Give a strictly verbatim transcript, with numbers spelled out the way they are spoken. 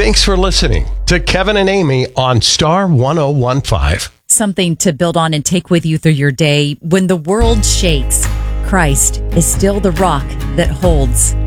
Thanks for listening to Kevin and Amy on Star one oh one five. Something to build on and take with you through your day. When the world shakes, Christ is still the rock that holds.